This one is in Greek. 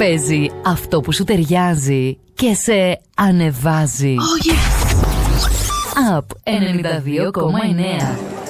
Παίζει αυτό που σου ταιριάζει και σε ανεβάζει. Oh yes! Up 92,9.